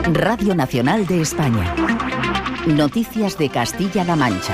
Radio Nacional de España. Noticias de Castilla-La Mancha.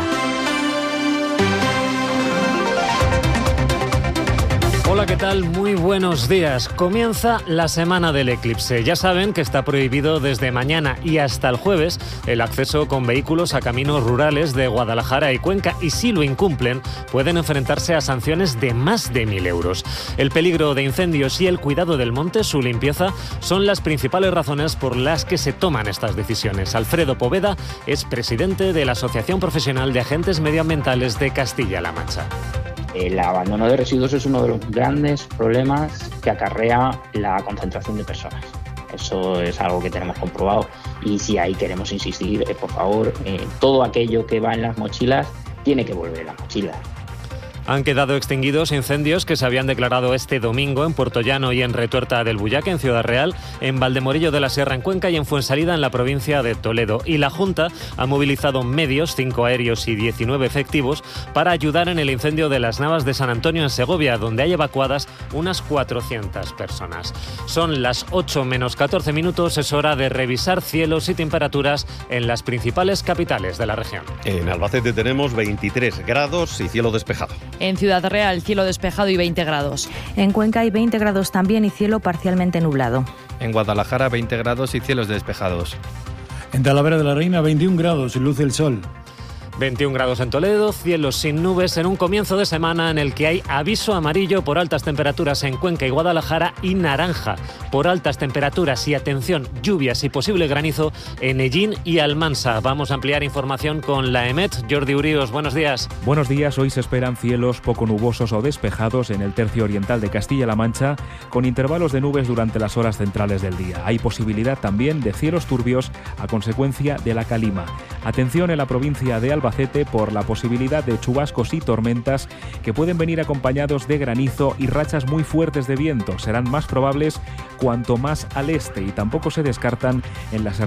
Hola, ¿qué tal? Muy buenos días. Comienza la semana del eclipse. Ya saben que está prohibido desde mañana y hasta el jueves el acceso con vehículos a caminos rurales de Guadalajara y Cuenca, y si lo incumplen pueden enfrentarse a sanciones de más de 1.000 euros. El peligro de incendios y el cuidado del monte, su limpieza, son las principales razones por las que se toman estas decisiones. Alfredo Poveda es presidente de la Asociación Profesional de Agentes Medioambientales de Castilla-La Mancha. El abandono de residuos es uno de los grandes problemas que acarrea la concentración de personas. Eso es algo que tenemos comprobado y si ahí queremos insistir, por favor, todo aquello que va en las mochilas tiene que volver en las mochilas. Han quedado extinguidos incendios que se habían declarado este domingo en Puertollano y en Retuerta del Bullaque, en Ciudad Real, en Valdemorillo de la Sierra, en Cuenca, y en Fuensalida, en la provincia de Toledo. Y la Junta ha movilizado medios, 5 aéreos y 19 efectivos, para ayudar en el incendio de las Navas de San Antonio, en Segovia, donde hay evacuadas unas 400 personas. Son las 8 menos 14 minutos, es hora de revisar cielos y temperaturas en las principales capitales de la región. En Albacete tenemos 23 grados y cielo despejado. En Ciudad Real, cielo despejado y 20 grados. En Cuenca hay 20 grados también y cielo parcialmente nublado. En Guadalajara, 20 grados y cielos despejados. En Talavera de la Reina, 21 grados y luce el sol. 21 grados en Toledo, cielos sin nubes en un comienzo de semana en el que hay aviso amarillo por altas temperaturas en Cuenca y Guadalajara y naranja por altas temperaturas y, atención, lluvias y posible granizo en Ellín y Almansa. Vamos a ampliar información con la EMET. Jordi Urios, buenos días. Buenos días. Hoy se esperan cielos poco nubosos o despejados en el tercio oriental de Castilla-La Mancha, con intervalos de nubes durante las horas centrales del día. Hay posibilidad también de cielos turbios a consecuencia de la calima. Atención en la provincia de Albacete por la posibilidad de chubascos y tormentas que pueden venir acompañados de granizo y rachas muy fuertes de viento. Serán más probables cuanto más al este y tampoco se descartan en las